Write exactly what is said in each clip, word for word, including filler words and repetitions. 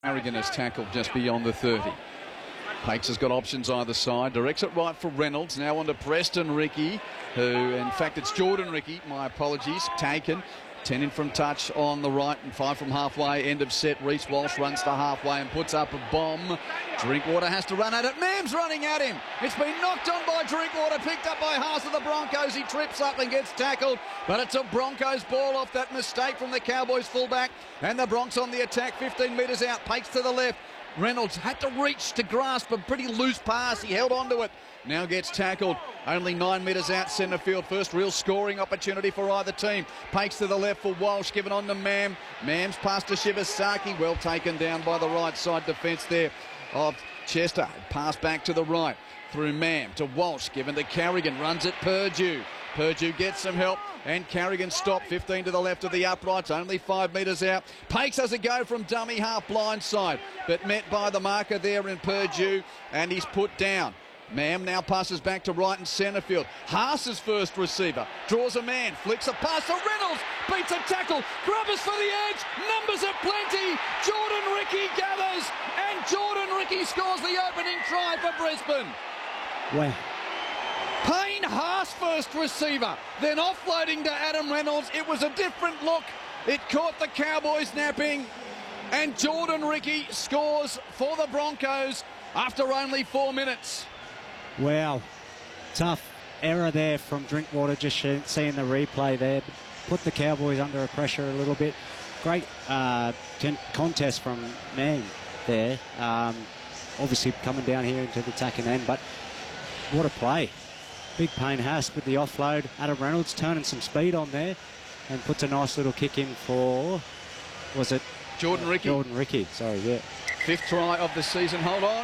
Carrigan has tackled just beyond the thirty. Pakes has got options either side. Directs it right for Reynolds. Now on to Preston Ricky, who, in fact, it's Jordan Ricky. My apologies. Taken. ten in from touch on the right and five from halfway. End of set. Reece Walsh runs to halfway and puts up a bomb. Drinkwater has to run at it. Mam's running at him. It's been knocked on by Drinkwater. Picked up by Haas of the Broncos. He trips up and gets tackled. But it's a Broncos ball off that mistake from the Cowboys fullback. And the Bronx on the attack. fifteen metres out. Pakes to the left. Reynolds had to reach to grasp a pretty loose pass. He held on to it. Now gets tackled. Only nine metres out centre field. First real scoring opportunity for either team. Pakes to the left for Walsh. Given on to Mam. Mam's pass to Shibasaki. Well taken down by the right side defence there of Chester. Pass back to the right through Mam to Walsh. Given to Carrigan. Runs it Purdue. Purdue gets some help and Carrigan stopped. fifteen to the left of the uprights, only five metres out. Pakes has a go from dummy half blind side, but met by the marker there in Purdue, and he's put down. Mam now passes back to right and centre field. Haas's first receiver draws a man, flicks a pass to Reynolds, beats a tackle, Grubbers for the edge, numbers are plenty. Jordan Ricky gathers, and Jordan Ricky scores the opening try for Brisbane. Wow. Payne Haas first receiver, then offloading to Adam Reynolds. It was a different look. It caught the Cowboys napping, and Jordan Ricky scores for the Broncos after only four minutes. Wow. Tough error there from Drinkwater, just seeing the replay there. Put the Cowboys under pressure a little bit. Great uh, contest from Mann there. Um, obviously coming down here into the attacking end, but what a play. Big Payne Haas with the offload. Adam Reynolds turning some speed on there and puts a nice little kick in for, was it? Jordan Ricky. Jordan Ricky, sorry, yeah. Fifth try of the season, hold on.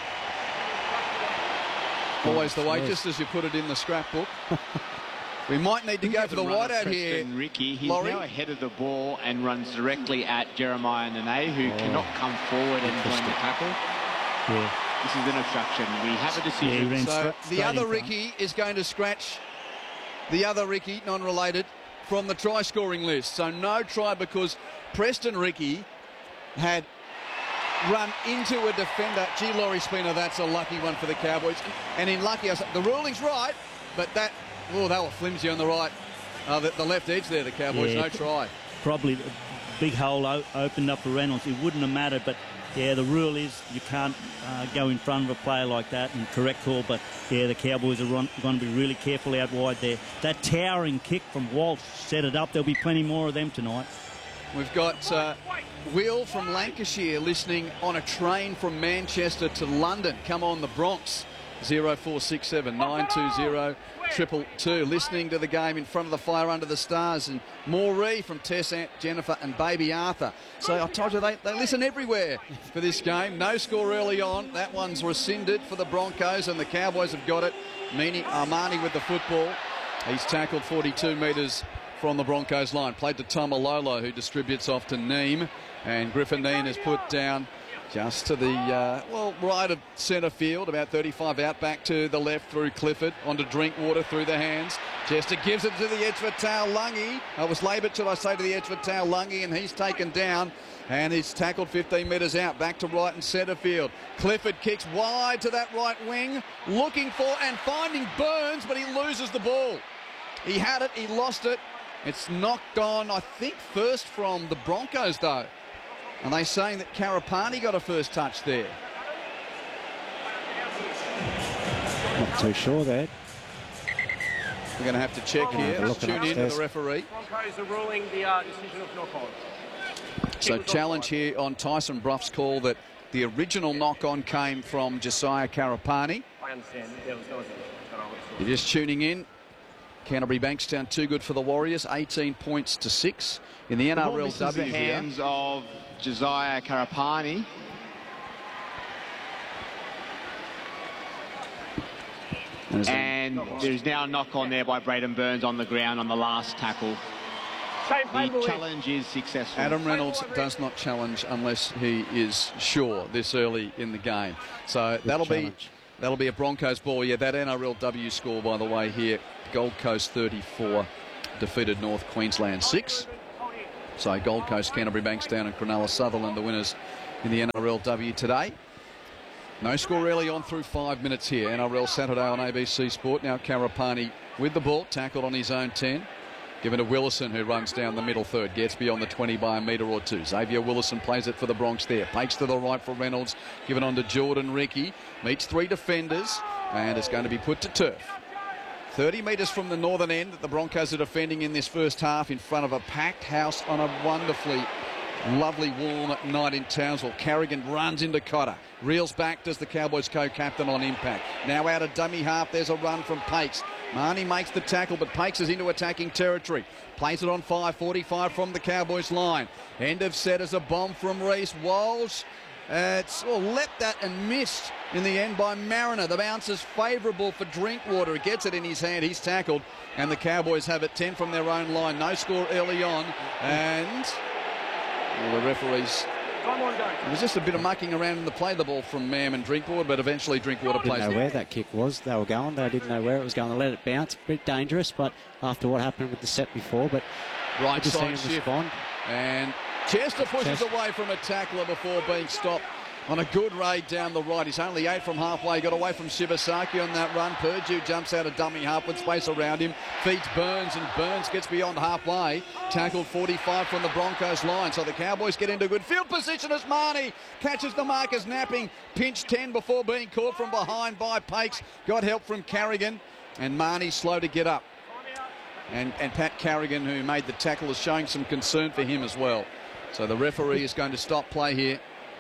Always the way, just as you put it in the scrapbook. We might need to go for the whiteout here. Ricky, he's Laurie. now ahead of the ball and runs directly at Jeremiah Nene, who oh. cannot come forward and join the tackle. Yeah. This is an obstruction. We have a decision. Yeah, so straight the other in Ricky is going to scratch the other Ricky, non-related, from the try-scoring list. So no try because Preston Ricky had run into a defender. Gee, Laurie Spina, that's a lucky one for the Cowboys. And in lucky, I said, the ruling's right, but that, oh, they were flimsy on the right, uh, the, the left edge there, the Cowboys, yeah, no try. Probably a big hole opened up for Reynolds. It wouldn't have mattered, but yeah, the rule is you can't uh, go in front of a player like that, and correct call, but yeah, the Cowboys are run, going to be really careful out wide there. That towering kick from Walsh set it up. There'll be plenty more of them tonight. We've got uh, Will from Lancashire listening on a train from Manchester to London. Come on, the Bronx. zero four six seven nine two zero triple two. Listening to the game in front of the fire under the stars. And Maureen from Tess, Aunt Jennifer and baby Arthur. So I told you they, they listen everywhere for this game. No score early on. That one's rescinded for the Broncos, and the Cowboys have got it. Meany Armani with the football. He's tackled forty-two metres from the Broncos line. Played to Tomalolo, who distributes off to Neem. And Griffin Neem is put down just to the, uh, well, right of centre field, about thirty-five out, back to the left through Clifford, onto Drinkwater through the hands. Chester gives it to the edge for Taulagi. I was laboured till I say to the edge for Taulagi, and he's taken down. And he's tackled fifteen metres out, back to right and centre field. Clifford kicks wide to that right wing, looking for and finding Burns, but he loses the ball. He had it, he lost it. It's knocked on, I think, first from the Broncos, though. And they're saying that Karapani got a first touch there. Not too sure there. We're going to have to check here. Let's tune in to the referee. Broncos are ruling the uh, decision of knock-on. So challenge here on Tyson Bruff's call that the original knock-on came from Josiah Karapani. I understand. There was no You're just tuning in. Canterbury Bankstown too good for the Warriors, eighteen points to six in the N R L W. This is the hands here. of Josiah Karapani. And there's now a knock on there by Braden Burns on the ground on the last tackle. The challenge is successful. Adam Reynolds does not challenge unless he is sure this early in the game. So Good that'll challenge. be that'll be a Broncos ball. Yeah, that N R L W score, by the way, here. Gold Coast thirty-four defeated North Queensland six. So Gold Coast, Canterbury, Bankstown and Cronulla Sutherland, the winners in the N R L W today. No score early on through five minutes here. N R L Saturday on A B C Sport. Now Karapani with the ball, tackled on his own ten. Given to Willison, who runs down the middle third. Gets beyond the twenty by a metre or two. Xavier Willison plays it for the Bronx there. Pakes to the right for Reynolds. Given on to Jordan Ricky. Meets three defenders. And it's going to be put to turf. thirty metres from the northern end that the Broncos are defending in this first half in front of a packed house on a wonderfully lovely warm night in Townsville. Carrigan runs into Cotter. Reels back, does the Cowboys co-captain on impact. Now out of dummy half, there's a run from Pakes. Marnie makes the tackle, but Pakes is into attacking territory. Plays it on five forty-five from the Cowboys line. End of set as a bomb from Reese Walsh. Uh, it's oh, leapt that and missed in the end by Mariner. The bounce is favourable for Drinkwater. He gets it in his hand. He's tackled. And the Cowboys have it ten from their own line. No score early on. And well, the referees... It was just a bit of mucking around in the play the ball from Mam and Drinkwater, but eventually Drinkwater plays Didn't know it. where that kick was. They were going. They didn't know where it was going. They let it bounce. A bit dangerous, but after what happened with the set before, but right side side shift. Respond. And Chester pushes Chester. away from a tackler before being stopped on a good raid down the right. He's only eight from halfway. Got away from Shibasaki on that run. Purdue jumps out of dummy half with space around him. Feeds Burns, and Burns gets beyond halfway. Tackled forty-five from the Broncos line. So the Cowboys get into good field position as Marnie catches the markers napping. Pinch ten before being caught from behind by Pakes. Got help from Carrigan. And Marnie slow to get up. And, and Pat Carrigan, who made the tackle, is showing some concern for him as well. So the referee is going to stop play here.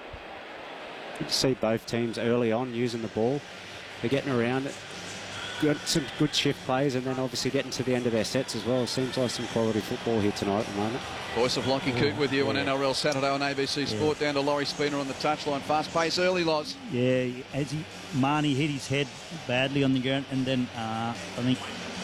Good to see both teams early on using the ball. They're getting around it. Got some good shift plays, and then obviously getting to the end of their sets as well. Seems like some quality football here tonight at the moment. Voice of Lockie Cook with you yeah. on N R L Saturday on A B C Sport. Yeah. Down to Laurie Spooner on the touchline. Fast pace early, Loz. Yeah, as he, Marnie hit his head badly on the ground, and then uh, I think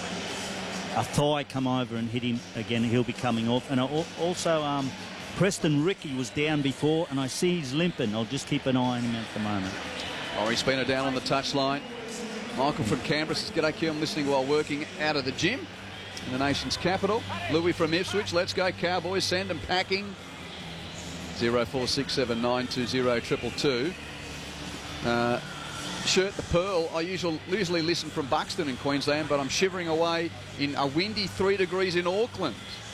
a thigh come over and hit him again. He'll be coming off. And also... Um, Preston Ricky was down before, and I see he's limping. I'll just keep an eye on him at the moment. Laurie Spooner down on the touchline. Michael from Canberra says, "G'day, Q. I'm listening while working out of the gym in the nation's capital." Louis from Ipswich, "Let's go Cowboys, send them packing." zero four six seven nine two zero two two two. Uh, Shirt the Pearl. I usually, usually listen from Buxton in Queensland, but I'm shivering away in a windy three degrees in Auckland.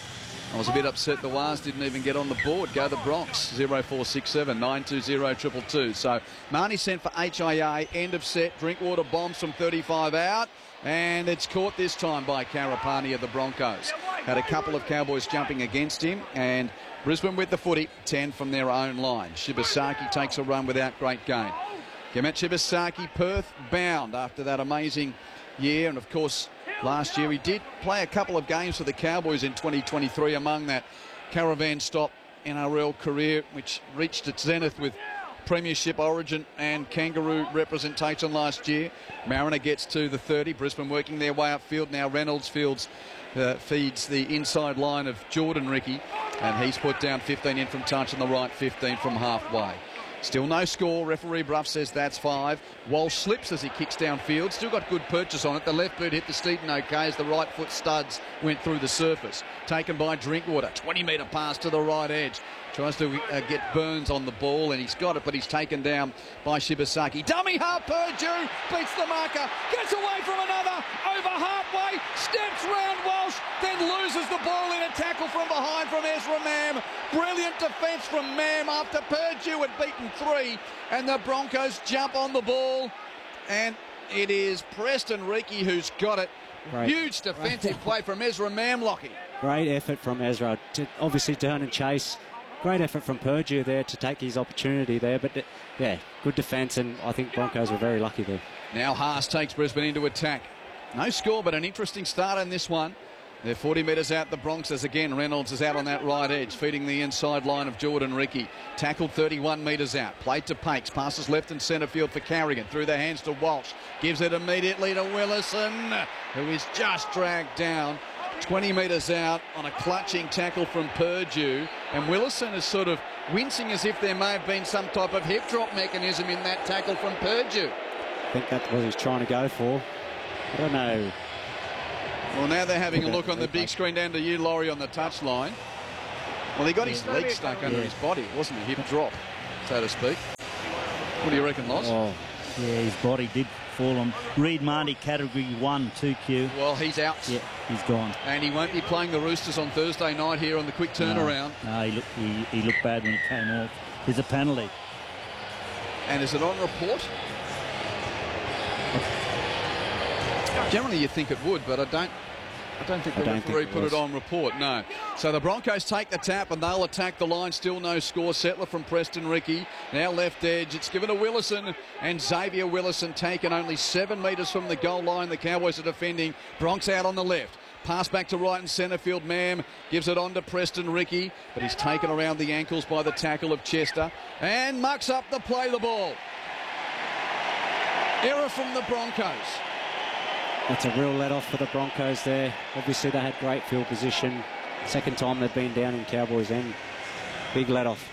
I was a bit upset the Wars didn't even get on the board. Go the Bronx. zero four six seven nine two zero two two two. So Marnie sent for H I A. End of set. Drinkwater bombs from thirty-five out. And it's caught this time by Karapani of the Broncos. Had a couple of Cowboys jumping against him. And Brisbane with the footy. ten from their own line. Shibasaki takes a run without great gain. Kemet Shibasaki, Perth bound after that amazing year. And of course... last year he did play a couple of games for the Cowboys in twenty twenty-three, among that caravan stop N R L career, which reached its zenith with Premiership, Origin and Kangaroo representation last year. Mariner gets to the thirty. Brisbane working their way upfield. Now Reynolds fields, uh, feeds the inside line of Jordan Ricky, and he's put down fifteen in from touch and the right fifteen from halfway. Still no score. Referee Bruff says that's five. Walsh slips as he kicks downfield. Still got good purchase on it. The left boot hit the Steeton okay as the right foot studs went through the surface. Taken by Drinkwater. twenty metre pass to the right edge. Tries to uh, get Burns on the ball, and he's got it, but he's taken down by Shibasaki. Dummy half, Purdue beats the marker. Gets away from another. Over halfway. Steps round Walsh. Then loses the ball in a tackle from behind from Ezra Mam. Brilliant defence from Mam after Purdue had beaten three. And the Broncos jump on the ball. And it is Preston Ricky who's got it. Right. Huge defensive play from Ezra Mam, Lockie. Great effort from Ezra. To obviously turn and chase. Great effort from Purdue there to take his opportunity there. But, yeah, good defence, and I think Broncos were very lucky there. Now Haas takes Brisbane into attack. No score, but an interesting start in this one. They're forty metres out the Bronx as again Reynolds is out on that right edge, feeding the inside line of Jordan Ricky. Tackled thirty-one metres out. Played to Pakes. Passes left and centre field for Carrigan. Through the hands to Walsh. Gives it immediately to Willison, who is just dragged down. twenty metres out on a clutching tackle from Purdue. And Willison is sort of wincing as if there may have been some type of hip drop mechanism in that tackle from Purdue. I think that's what he's trying to go for. I don't know. Well, now they're having a look on the big screen down to you, Laurie, on the touchline. Well, he got his Yeah. leg stuck under Yeah. his body. It wasn't a hip drop, so to speak. What do you reckon, Loz? Oh, yeah, his body did fall on. Reed Marty, category one, two Q. Well, he's out. Yeah, he's gone. And he won't be playing the Roosters on Thursday night here on the quick turnaround. No, no he, looked, he, he looked bad when he came off. There's a penalty. And is it on report? Generally, you think it would, but I don't. I don't think the I don't referee think it put was. it on report. No. So the Broncos take the tap and they'll attack the line. Still no score. Settler from Preston Ricky. Now left edge. It's given to Willison, and Xavier Willison taken only seven metres from the goal line. The Cowboys are defending. Bronx out on the left. Pass back to right in centre field. Mam gives it on to Preston Ricky, but he's taken around the ankles by the tackle of Chester and mucks up the play the ball. Error from the Broncos. That's a real let-off for the Broncos there. Obviously, they had great field position. Second time they've been down in Cowboys' end. Big let-off.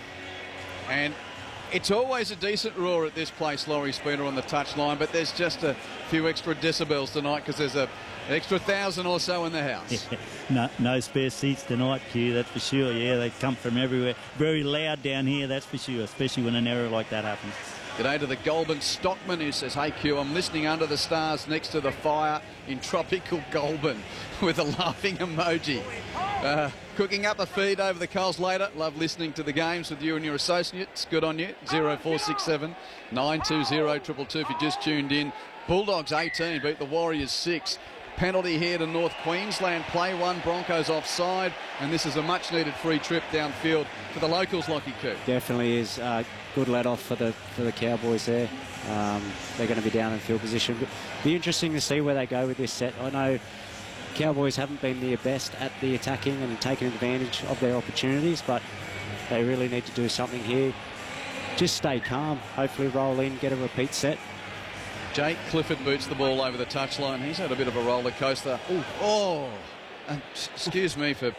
And it's always a decent roar at this place, Laurie Spooner, on the touchline, but there's just a few extra decibels tonight because there's a extra thousand or so in the house. no, no spare seats tonight, Q, that's for sure. Yeah, they come from everywhere. Very loud down here, that's for sure, especially when an error like that happens. G'day to the Goulburn Stockman who says, hey Q, I'm listening under the stars next to the fire in tropical Goulburn with a laughing emoji. Uh, cooking up a feed over the coals later. Love listening to the games with you and your associates. Good on you. zero four six seven nine two zero two two two if you just tuned in. Bulldogs eighteen beat the Warriors six. Penalty here to North Queensland. Play one, Broncos offside, and this is a much-needed free trip downfield for the locals, Lockie Coo. Definitely is uh, good let-off for the for the Cowboys there. Um, they're going to be down in field position. But be interesting to see where they go with this set. I know Cowboys haven't been their best at the attacking and taking advantage of their opportunities, but they really need to do something here. Just stay calm. Hopefully roll in, get a repeat set. Jake Clifford boots the ball over the touchline. He's had a bit of a roller coaster. Ooh. Oh, uh, excuse me for...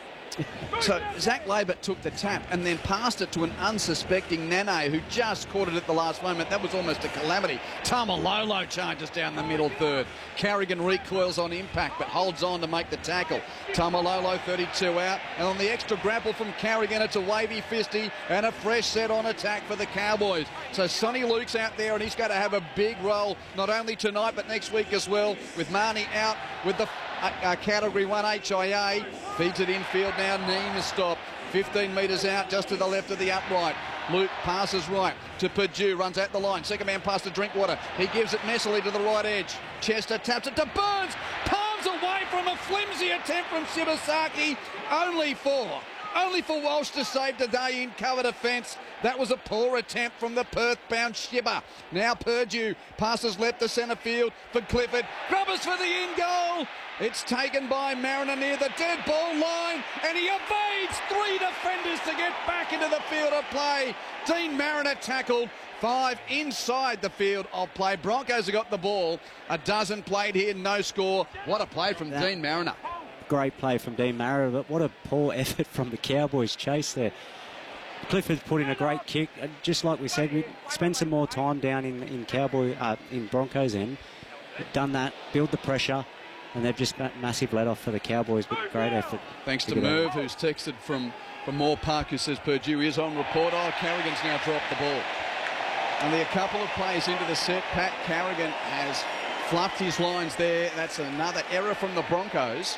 So Zach Labert took the tap and then passed it to an unsuspecting Nane who just caught it at the last moment. That was almost a calamity. Tamalolo charges down the middle third. Carrigan recoils on impact but holds on to make the tackle. Tamalolo thirty-two out, and on the extra grapple from Carrigan it's a wavy fisty and a fresh set on attack for the Cowboys. So Sonny Luke's out there and he's going to have a big role not only tonight but next week as well, with Marnie out with the uh, uh, category one H I A. Feeds it infield now. Neem is stopped. fifteen metres out just to the left of the upright. Luke passes right to Purdue, runs at the line. Second man pass to Drinkwater. He gives it messily to the right edge. Chester taps it to Burns. Palms away from a flimsy attempt from Shibasaki. Only four. Only for Walsh to save today in cover defence. That was a poor attempt from the Perth-bound Shibba. Now Purdue passes left to centre field for Clifford. Grubbers for the in-goal. It's taken by Mariner near the dead ball line, and he evades three defenders to get back into the field of play. Dean Mariner tackled. Five inside the field of play. Broncos have got the ball. A dozen played here, no score. What a play from That- Dean Mariner. Great play from Dean Mariner, but what a poor effort from the Cowboys chase there. Clifford's put in a great kick, and just like we said, we spend some more time down in, in Cowboy, uh, in Broncos end. We've done that, build the pressure, and they've just got massive let-off for the Cowboys, but great effort. Thanks to get Merv, out. who's texted from, from Moore Park, who says Purdue is on report. Oh, Carrigan's now dropped the ball. Only a couple of plays into the set. Pat Carrigan has fluffed his lines there. That's another error from the Broncos.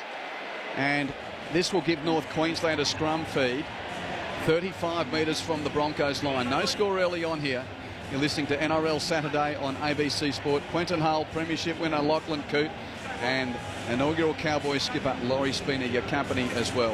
And this will give North Queensland a scrum feed. thirty-five metres from the Broncos line. No score early on here. You're listening to N R L Saturday on A B C Sport. Quentin Hull, premiership winner Lachlan Coote, and inaugural Cowboy skipper Laurie Spooner, your company as well.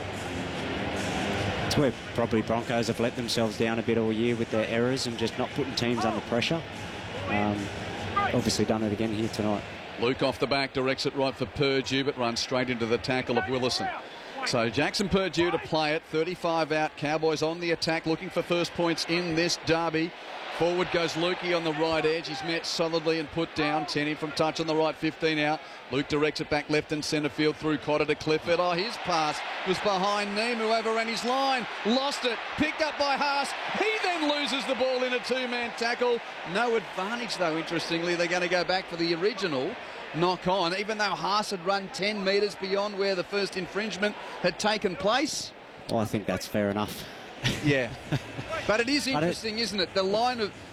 It's where probably Broncos have let themselves down a bit all year with their errors and just not putting teams under pressure. Um, obviously done it again here tonight. Luke off the back directs it right for Purdue, but runs straight into the tackle of Willison. So Jackson Purdue to play it. thirty-five out. Cowboys on the attack, looking for first points in this derby. Forward goes Lukey on the right edge. He's met solidly and put down. ten in from touch on the right, fifteen out. Luke directs it back left and centre field through Cotter to Clifford. Oh, his pass was behind Neem, who overran his line. Lost it. Picked up by Haas. He then loses the ball in a two-man tackle. No advantage, though, interestingly. They're going to go back for the original knock on, even though Haas had run ten metres beyond where the first infringement had taken place. Well, I think that's fair enough. Yeah. But it is interesting, isn't it? The line of